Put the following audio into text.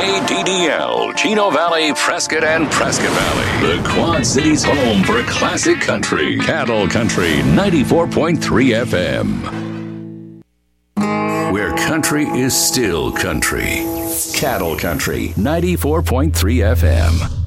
KDDL, Chino Valley, Prescott, and Prescott Valley. The Quad Cities' home for classic country. Cattle Country 94.3 FM. Where country is still country. Cattle Country 94.3 FM.